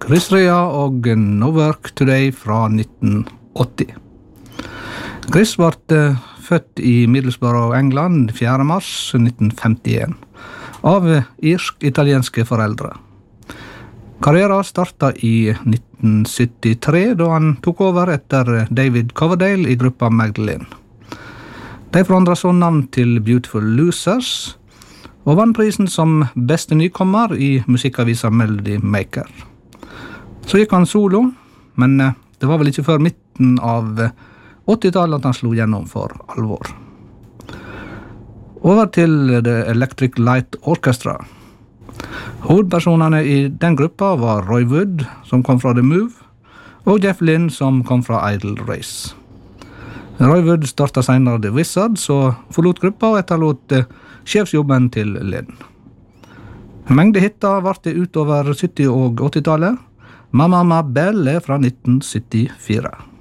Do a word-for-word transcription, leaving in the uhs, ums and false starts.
Chris Rea og No Work Today fra nitten åtti. Chris ble født i Middlesbrough, England, fjerde mars nitten femtien, av irsk-italienske foreldre. Karrieren startet i nitten syttitre, da han tok over etter David Coverdale i gruppa Magdalene. De forandret så navn til Beautiful Losers, og vann prisen som beste nykommer i musikkavisa Melody Maker. Så gikk han solo, men det var vel ikke før midten av åttitallet at han slo gjennom for alvor. Over til The Electric Light Orchestra. Hovedpersonene i den gruppa var Roy Wood, som kom fra The Move, og Jeff Lynne, som kom fra Idle Race. Roy Wood startet senere The Wizards og forlot gruppa og etterlot sjefsjobben til Lynne. En mengde hitter var det utover sytti- og åttitallet. Mamma Ma Belle fra nitten syttifire.